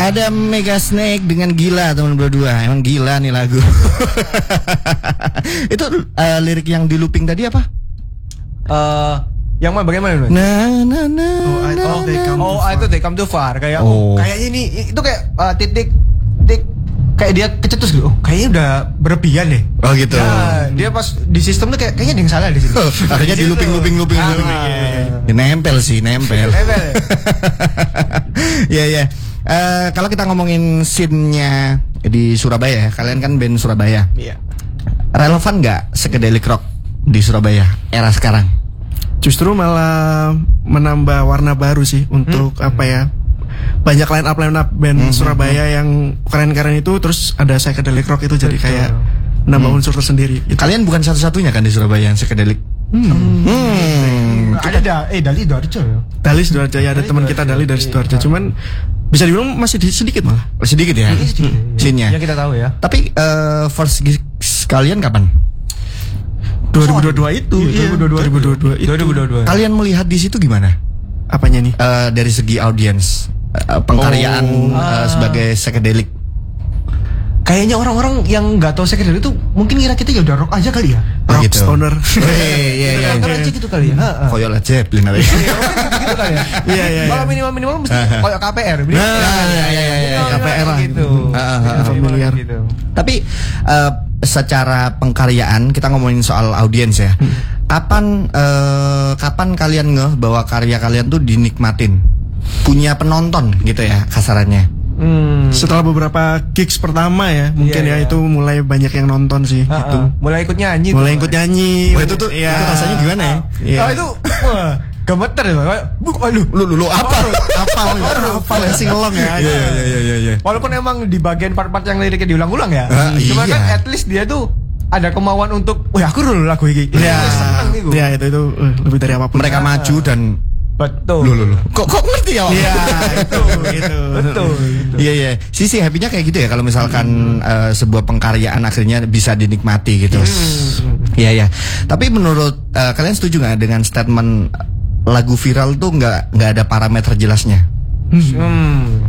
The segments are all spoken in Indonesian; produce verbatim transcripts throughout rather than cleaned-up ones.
Ada Mega Snake dengan Gila teman berdua. Emang gila nih lagu. Itu uh, lirik yang di looping tadi apa? Uh, yang mana bagaimana? Nah, nah, nah, oh, I, oh, they come oh itu they come too far. Kayak oh. oh, kayaknya ini itu kayak uh, titik titik kayak dia kecetus gitu. Oh, kayaknya udah berlebihan deh. Oh gitu. Ya, dia pas di sistem tuh kayak kayaknya ada yang salah di sini. Oh, akhirnya di looping looping looping looping. Ya, nempel sih, nempel. Nempel. Iya, iya. Uh, kalau kita ngomongin scene-nya di Surabaya, kalian kan band Surabaya. Iya. Relevan nggak psychedelic rock di Surabaya era sekarang? Justru malah menambah warna baru sih untuk hmm? apa ya? Banyak line up line up band hmm, Surabaya hmm. yang keren-keren itu, terus ada psychedelic rock itu jadi kayak nambah unsur tersendiri. Gitu. Kalian bukan satu-satunya kan di Surabaya yang psychedelic? Hmm. hmm. Ada ada eh Dali Sidoarjo ya. Dali Sidoarjo ya, ada teman kita Dali dari Sidoarjo. Cuman bisa dibilang masih sedikit malah. Sedikit ya. Scene-nya. Yang kita tahu ya. Tapi uh, first gigs kalian kapan? dua ribu dua puluh dua itu. Iya, dua ribu dua puluh dua itu. dua ribu dua puluh dua. Kalian melihat di situ gimana? Apanya nih? Uh, dari segi audiens, uh, pengkaryaan oh, uh, sebagai psychedelic. Kayaknya orang-orang yang nggak tahu psychedelic itu mungkin kira kita ya udah rock aja kali ya. Rock gitu. Stoner. Iya iya iya. aja gitu kali ya. Koyo lah Zeppelin aja. Gitu kali ya. Iya iya. Kalau minimal minimal mesti koyo K P R. Nah, iya iya iya. K P R lah gitu. Familiar. Tapi uh, secara pengkaryaan kita ngomongin soal audiens ya. Hmm. Kapan uh, kapan kalian ngeh bahwa karya kalian tuh dinikmatin, punya penonton gitu ya kasarannya? Hmm. Setelah beberapa gigs pertama ya, mungkin yeah, ya yeah. itu mulai banyak yang nonton sih. Uh, gitu. uh, mulai ikut nyanyi. Mulai ikut nyanyi. Oh, itu tuh ya. Itu rasanya gimana ya? Yeah. Oh itu wah, gemeter ya. Buk, aduh, lu lu, lu apa? Apa apa yang singelong ya? Iya iya iya iya iya. Walaupun emang di bagian part-part yang liriknya diulang-ulang ya. Uh, Cuma iya. kan at least dia tuh ada kemauan untuk, wah aku dulu lagu ini. Iya. Iya itu itu uh, lebih dari apapun. Mereka uh, maju dan betul. Lu, lu, lu. Kok kok ngerti ya? Iya, itu gitu. Betul. Iya iya. Sisi happy-nya kayak gitu ya kalau misalkan hmm. uh, sebuah pengkaryaan akhirnya bisa dinikmati gitu. Iya iya. Tapi menurut uh, kalian setuju nggak dengan statement lagu viral tuh nggak nggak ada parameter jelasnya? Hmm.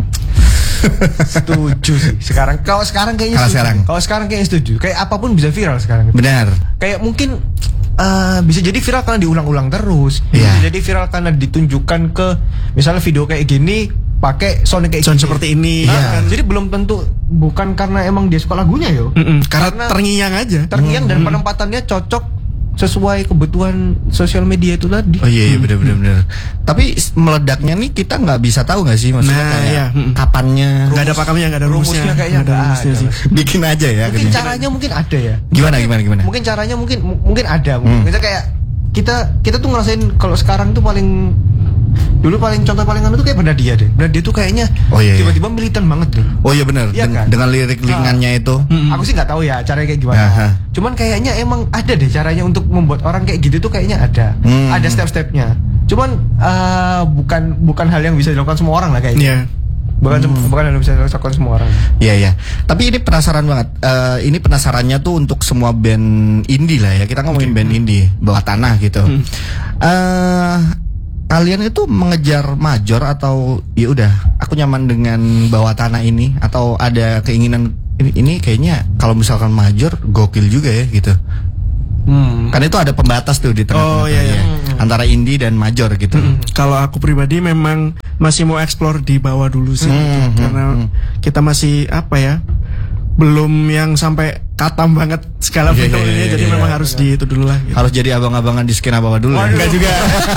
Setuju sih. Sekarang kalau sekarang kayaknya kalau sekarang. Kalau sekarang kayaknya setuju. Kayak apapun bisa viral sekarang. Benar. Kayak mungkin Uh, bisa jadi viral karena diulang-ulang terus. Yeah. Bisa jadi viral karena ditunjukkan ke misalnya video kayak gini pakai sound kayak sound gini. seperti ini. Nah, ya kan? Jadi belum tentu bukan karena emang dia suka lagunya yo. Mm-mm, karena, karena terngiang aja. Terngiang mm-hmm. dan penempatannya cocok sesuai kebutuhan sosial media itu tadi. Oh iya, iya benar benar benar. Tapi meledaknya nih kita nggak bisa tahu nggak sih maksudnya nah, kayak iya. kapannya. Nggak ada pakemnya, nggak ada rumusnya. rumusnya kayaknya nggak ada. Rumusnya sih. Bikin aja ya. Mungkin gitu. caranya mungkin ada ya. Gimana gimana gimana? Mungkin caranya mungkin m- mungkin ada. Mungkin hmm. kayak kita kita tuh ngerasain kalau sekarang tuh paling dulu paling contoh paling anu tuh kayak Benadia deh. Benadia tuh kayaknya oh, iya, tiba-tiba militan banget deh. Oh iya benar. Iya, Den- kan? Dengan lirik-liringannya itu. Hmm. Aku sih nggak tahu ya caranya kayak gimana. Aha. Cuman kayaknya emang ada deh caranya untuk membuat orang kayak gitu tuh kayaknya ada. Hmm. Ada step-stepnya. Cuman uh, bukan bukan hal yang bisa dilakukan semua orang lah kayaknya. Yeah. Bukan hmm. bukan hal yang bisa dilakukan semua orang. Iya ya. Tapi ini penasaran banget. Uh, ini penasarannya tuh untuk semua band indie lah ya. Kita ngomongin band indie bawah tanah gitu. Hmm. Uh, kalian itu mengejar major atau ya udah aku nyaman dengan bawah tanah ini atau ada keinginan ini, ini kayaknya kalau misalkan major gokil juga ya gitu. Hmm. Kan itu ada pembatas tuh di tengah-tengah oh, iya, iya. hmm. antara indie dan major gitu. Hmm. Kalau aku pribadi memang masih mau explore di bawah dulu sih, hmm. gitu. Karena hmm. kita masih apa ya, belum yang sampai katam banget skala yeah, videonya, yeah, yeah, jadi yeah, memang yeah, harus yeah. di itu dulu lah. Gitu. Harus jadi abang-abangan di skena bawah dulu. Waduh, ya? Enggak juga.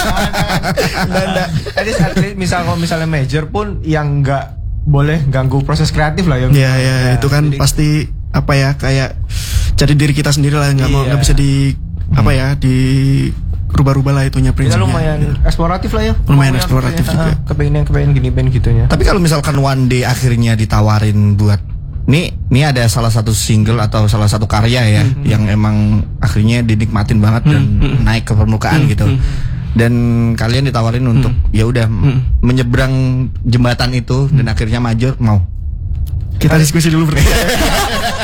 Enggak. Misal kalau misalnya major pun yang enggak boleh ganggu proses kreatif lah ya. Iya iya ya, itu kan jadi, pasti apa ya kayak jadi diri kita sendiri lah, nggak iya. mau nggak bisa di hmm. apa ya di rubah-rubah lah itunya prinsipnya. Kita lumayan gitu. Eksploratif lah ya. Lumayan eksploratif juga. Uh, kepengen kepengen gini band gitunya. Tapi kalau misalkan one day akhirnya ditawarin buat nih nih ada salah satu single atau salah satu karya ya hmm. yang emang akhirnya dinikmatin banget dan hmm. naik ke permukaan hmm. gitu. Dan kalian ditawarin hmm. untuk ya udah hmm. menyeberang jembatan itu hmm. dan akhirnya major, mau? Kita diskusi dulu berarti.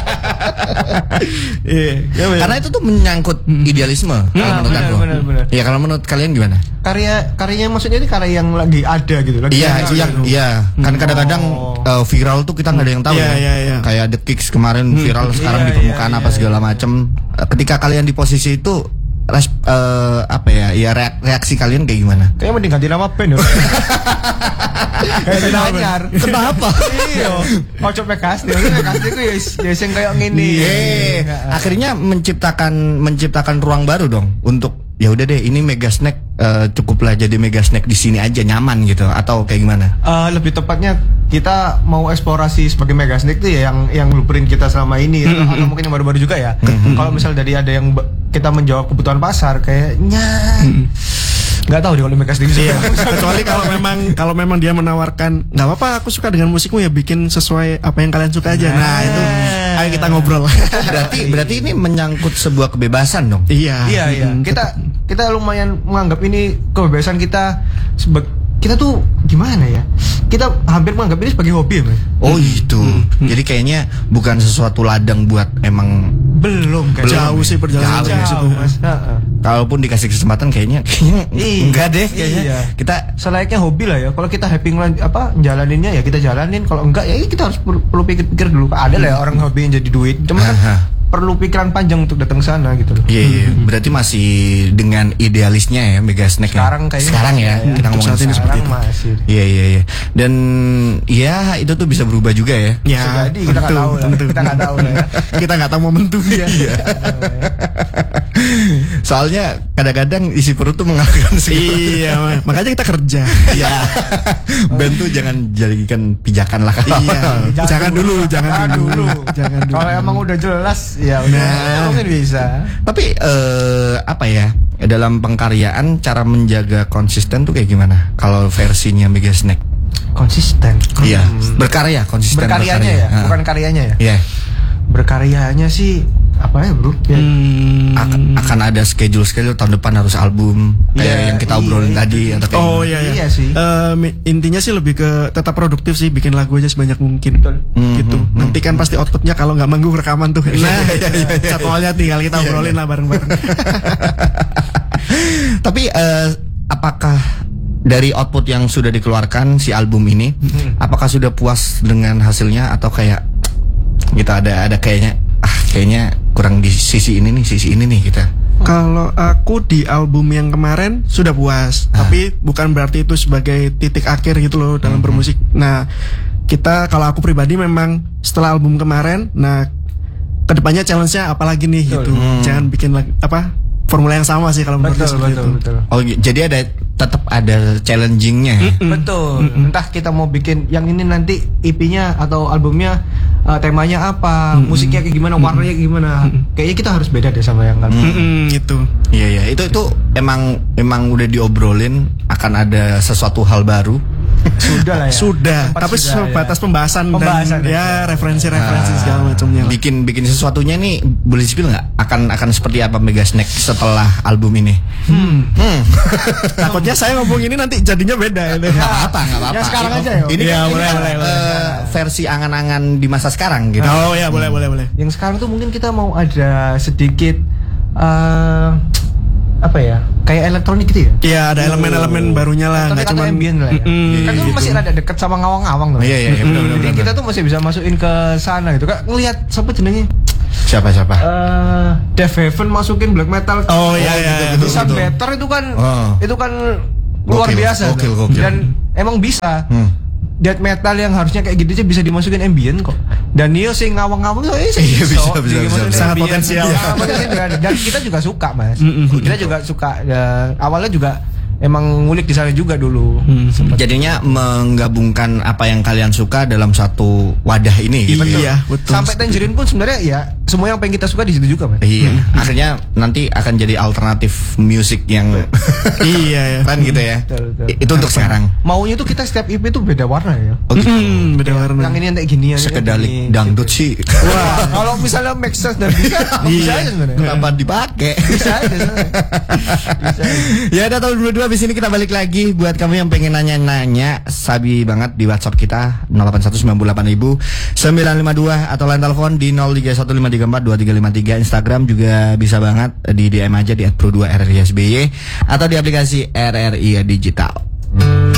Iya. Ya, ya. Karena itu tuh menyangkut idealisme kalau menurut benar, aku. benar, benar. Ya kalau menurut kalian gimana? Karya karyanya maksudnya ini karya yang lagi ada gitu. Lagi Iya, ada itu yang gitu. iya. Kan kadang-kadang Oh. uh, viral tuh kita nggak ada yang tahu. Iya, ya. iya, iya. Kayak The Kicks kemarin viral sekarang Iya, di permukaan iya, apa iya, segala macam. Uh, Ketika kalian di posisi itu res, uh, apa ya? Ya reak- reaksi kalian kayak gimana? Kayaknya mending ganti nama band ya. Kayak Nanyar. Kenapa? Iya. Ojo Megasti. Megasti itu ya ya sing kayak ngene. Eh, akhirnya menciptakan menciptakan ruang baru dong untuk ya udah deh ini Mega Snack uh, cukuplah jadi Mega Snack di sini aja nyaman gitu atau kayak gimana? Eh, lebih tepatnya kita mau eksplorasi sebagai Mega Snack itu ya yang yang blueprint kita selama ini atau, atau mungkin yang baru-baru juga ya. Kalau misal dari ada yang ba- kita menjawab kebutuhan pasar kayaknya nggak tahu deh kalau Mega Snack. Iya. Kecuali kalau memang kalau memang dia menawarkan nggak apa-apa aku suka dengan musikmu ya bikin sesuai apa yang kalian suka aja. Nah itu ayo kita ngobrol. Berarti berarti ini menyangkut sebuah kebebasan dong. Iya. Iya iya. Mm, Kita kita lumayan menganggap ini kebebasan kita sebe- kita tuh gimana ya? Kita hampir menganggap ini sebagai hobi ya, Mas. Oh itu. Jadi kayaknya bukan sesuatu ladang buat emang Belum kan. Jauh sih perjalanan Jauh, ke situ. Jauh, Mas. Heeh. kalaupun dikasih kesempatan kayaknya kayaknya Iya. enggak deh kayaknya. Iya. Kita Selayaknya hobi lah ya. Kalau kita happy ngelan- apa jalaninnya ya kita jalanin. Kalau enggak ya kita harus perlu, perlu pikir-pikir dulu. Ada lah ya orang hobi yang jadi duit. Cuma kan Aha. perlu pikiran panjang untuk datang sana gitu loh. Iya, iya. Berarti masih dengan idealisnya ya Mega Snack ya. Sekarang kayaknya sekarang ya, iya, kita untuk ngomongin saat ini sekarang. seperti Sekarang masih. Iya iya iya. Dan ya itu tuh bisa berubah juga ya. Ya, Bisa jadi kita nggak tentu, tahu lah. tentu. Kita nggak tahu lah ya. Kita nggak tahu momentumnya. Soalnya kadang-kadang isi perut tuh mengatakan sih. Iya, mak- makanya kita kerja. Iya. Band tuh jangan jadikan pijakan lah. Iya, jangan dulu, jangan dulu, jangan dulu. Kalau emang udah jelas ya udah Nah. mungkin bisa. Tapi eh, apa ya? Dalam pengkaryaan cara menjaga konsisten tuh kayak gimana? Kalau versinya Mega Snack. Konsisten. Iya, berkarya, konsisten Berkaryanya berkarya. ya, Ah. bukan karyanya ya. Iya. Berkaryanya sih apa ya, Bro? Ya. Hmm. Ak- akan ada schedule-schedule tahun depan harus album kayak Iya, yang kita iya, obrolin iya. tadi atau kayak Oh gimana? iya, iya. Iya sih. Eh, mi- intinya sih lebih ke tetap produktif sih, bikin lagu aja sebanyak mungkin. Betul. Gitu. Hmm, hmm, Nanti kan pasti outputnya kalau nggak manggung rekaman tuh. Nah, jadwalnya tinggal kita obrolin lah bareng-bareng. Tapi eh, apakah dari output yang sudah dikeluarkan si album ini, apakah sudah puas dengan hasilnya atau kayak kita ada ada kayaknya ah kayaknya kurang di sisi ini nih sisi ini nih kita. Kalau aku di album yang kemarin sudah puas, Ah. tapi bukan berarti itu sebagai titik akhir gitu loh dalam bermusik. Nah, kita kalau aku pribadi memang setelah album kemarin, nah kedepannya challenge-nya apalagi nih Betul. gitu. Hmm. Jangan bikin lagi apa formula yang sama sih kalau menurut Betul, seperti betul, itu. betul. Oh y- jadi ada tetap ada challengingnya ya? Betul. Entah kita mau bikin yang ini nanti E P-nya atau albumnya uh, temanya apa, musiknya kayak gimana, warnanya kayak gimana. Kayaknya kita harus beda deh sama yang album. Mm-mm, gitu. Iya iya itu itu emang emang udah diobrolin akan ada sesuatu hal baru. Sudah lah ya. Sudah, Sempat tapi sudah, sebatas ya. pembahasan, Pembahasan, dan ya ya. referensi-referensi Ah, segala macamnya. lah. Bikin bikin sesuatunya nih boleh spill nggak? Akan akan seperti apa Mega Snack setelah album ini? Hmm. Hmm. Takutnya saya ngomong ini nanti jadinya beda ini. Nggak apa nggak apa. Ya, sekarang aja ya. Ini Iya, kan- ini boleh, kan, boleh, boleh. eh, versi angan-angan di masa sekarang gitu. Oh ya, boleh boleh boleh. Yang sekarang tuh mungkin kita mau ada sedikit uh, apa ya? Kayak elektronik gitu ya. Iya, ada elemen-elemen barunya lah, Tapi nggak atau cuma ambient lah ya. Mm-mm, Kan tuh gitu. masih rada deket sama ngawang-ngawang tuh. Iya iya iya, benar, benar, Jadi benar. kita tuh masih bisa masukin ke sana gitu. Kan ngelihat siapa jenenge? Siapa siapa? Eh, Death Heaven masukin black metal. Oh iya iya. iya. betul, Bisa betul. better itu kan Oh. itu kan luar Gokil, biasa gokil, tuh. gokil. Dan emang bisa. Hmm. Death metal yang harusnya kayak gitu aja bisa dimasukin ambient kok. Dan Neo sing ngawang-ngawang tuh eh, Iya, bisa, bisa, dimasukin bisa, bisa. Sangat ambient. potensial. Iya, potensial. Dan kita juga suka, Mas. Mm-mm. Kita juga suka ya, awalnya juga emang ngulik di sana juga dulu. Hmm. Jadinya menggabungkan apa yang kalian suka dalam satu wadah ini gitu. Iya, betul. Sampai Tangerine pun sebenarnya ya semua yang pengen kita suka di situ juga, Mas. Iya, akhirnya nanti akan jadi alternatif musik yang Iya ya. keren gitu ya. Betul, betul. I- Itu untuk sekarang. Maunya tuh kita setiap E P tuh beda warna ya. Oh, gitu. Mm, beda warna. Yang ini nanti gini yang ini Sekedalik gini. dangdut sih. Wah, kalau misalnya make sense dan bisa, bisa aja sebenarnya. Kenapa dipakai? Bisa aja sebenarnya. Bisa aja. Ya udah tahun dua puluh dua abis ini kita balik lagi buat kamu yang pengen nanya-nanya sabi banget di WhatsApp kita nol delapan satu sembilan delapan nol nol sembilan lima dua atau line telepon di nol tiga satu lima tiga tiga empat dua tiga lima tiga. Instagram juga bisa banget di D M aja di at pro dua R R I S B Y atau di aplikasi R R I Digital.